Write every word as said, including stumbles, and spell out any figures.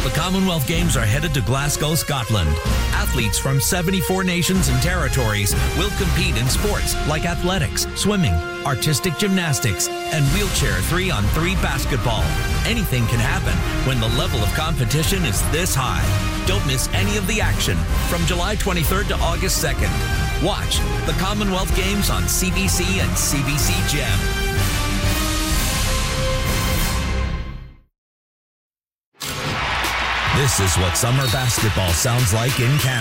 The Commonwealth Games are headed to Glasgow, Scotland. Athletes from seventy-four nations and territories will compete in sports like athletics, swimming, artistic gymnastics, and wheelchair three on three basketball. Anything can happen when the level of competition is this high. Don't miss any of the action from July twenty-third to August second. Watch the Commonwealth Games on C B C and C B C Gem. This is what summer basketball sounds like in Canada.